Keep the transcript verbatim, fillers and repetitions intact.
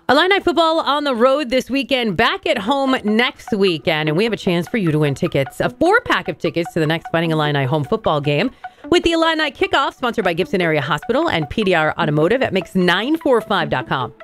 Illini football on the road this weekend, back at home next weekend, and we have a chance for you to win tickets, a four-pack of tickets to the next Fighting Illini home football game with the Illini Kickoff, sponsored by Gibson Area Hospital and P D R Automotive at mix nine four five dot com.